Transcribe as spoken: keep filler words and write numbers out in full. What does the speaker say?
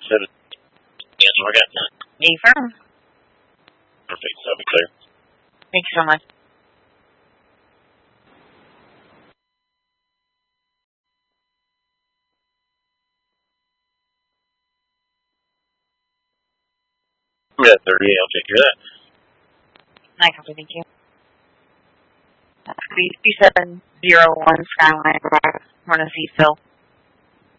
Said it. Yeah, I got that. Affirm. Perfect. That'll be clear. Thank you so much. Yeah, thirty. I'll take care of that. Nice, thank you. Three seven zero one Skyline Drive, Myrna C. Phil.